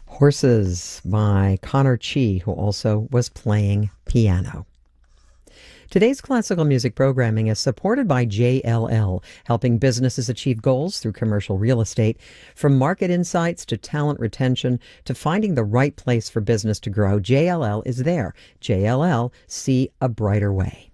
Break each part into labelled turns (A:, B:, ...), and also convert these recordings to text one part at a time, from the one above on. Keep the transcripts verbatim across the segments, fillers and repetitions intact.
A: Horses by Connor Chi, who also was playing piano. Today's classical music programming is supported by J L L, helping businesses achieve goals through commercial real estate. From market insights to talent retention to finding the right place for business to grow, J L L is there. J L L, see a brighter way.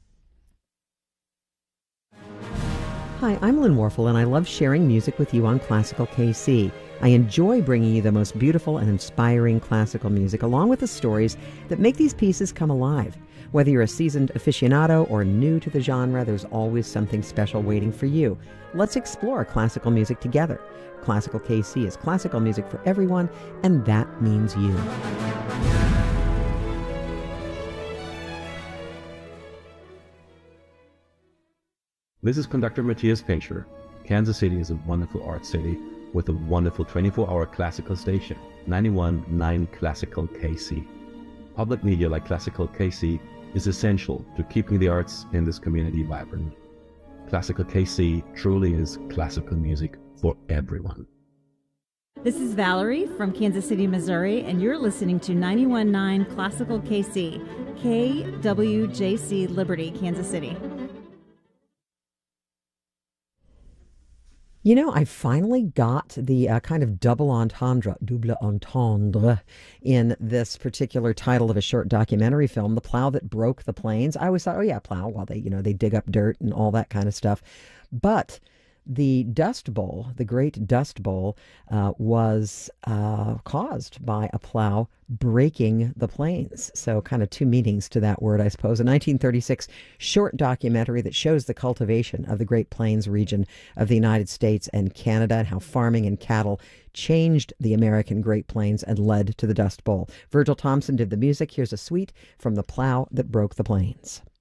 A: Hi, I'm Lynn Warfel, and I love sharing music with you on Classical K C. I enjoy bringing you the most beautiful and inspiring classical music, along with the stories that make these pieces come alive. Whether you're a seasoned aficionado or new to the genre, there's always something special waiting for you. Let's explore classical music together. Classical K C is classical music for everyone, and that means you.
B: This is conductor Matthias Pincher. Kansas City is a wonderful art city with a wonderful twenty-four hour classical station, ninety-one point nine Classical K C. Public media like Classical K C is essential to keeping the arts in this community vibrant. Classical K C truly is classical music for everyone.
C: This is Valerie from Kansas City, Missouri, and you're listening to ninety-one point nine Classical K C, K W J C Liberty, Kansas City.
A: You know, I finally got the uh, kind of double entendre, double entendre, in this particular title of a short documentary film, The Plow That Broke the Plains. I always thought, oh yeah, plow, while they, you know, they dig up dirt and all that kind of stuff. But the Dust Bowl, the Great Dust Bowl, uh, was uh, caused by a plow breaking the plains. So kind of two meanings to that word, I suppose. A nineteen thirty-six short documentary that shows the cultivation of the Great Plains region of the United States and Canada, and how farming and cattle changed the American Great Plains and led to the Dust Bowl. Virgil Thompson did the music. Here's a suite from The Plow That Broke the Plains.